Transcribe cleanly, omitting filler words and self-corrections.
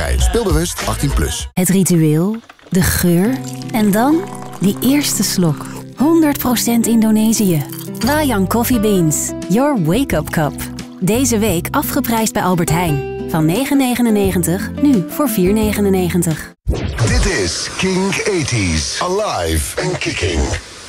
Speelbuspartij. Speelbewust 18+. Het ritueel, de geur en dan die eerste slok. 100% Indonesië. Wayang Coffee Beans. Your wake-up cup. Deze week afgeprijsd bij Albert Heijn. Van €9,99 nu voor €4,99. Dit is Kink 80s. Alive and kicking.